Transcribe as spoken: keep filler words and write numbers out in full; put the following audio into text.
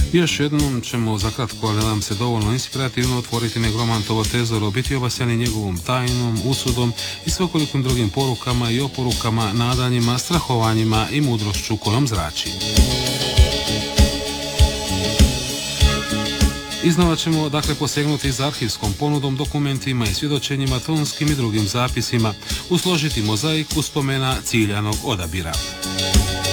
Još jednom ćemo za kratko, ali nam se dovoljno inspirativno otvoriti Negromantovo tezoro, biti obasjani njegovom tajnom, usudom i svakolikim drugim porukama i oporukama, nadanjima, strahovanjima i mudrošću kojom zrači. Iznova ćemo dakle posegnuti za arhivskom ponudom, dokumentima i svjedočenjima, tonskim i drugim zapisima, usložiti mozaik uspomena ciljanog odabira.